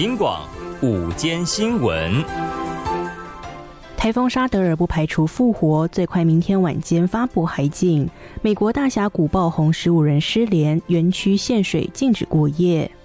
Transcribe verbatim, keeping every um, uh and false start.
警广午间新闻。 台风沙德尔不排除复活，最快明天晚间发布海警。美国大峡谷爆洪，十五人失联，园区限水禁止过夜。